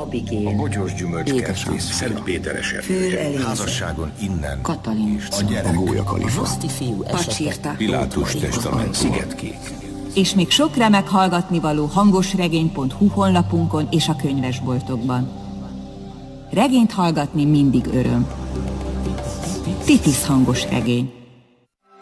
Apikén, a bogyós gyümölcskertész, Szent Péter esernyője, házasságon innen, Katalin, a gyerek, a Gólyakalifa, Pacsirta, Pilátus testament, Szigetkék. És még sok remek hallgatnivaló hangosregény.hu honlapunkon és a könyvesboltokban. Regényt hallgatni mindig öröm. Titis hangos regény.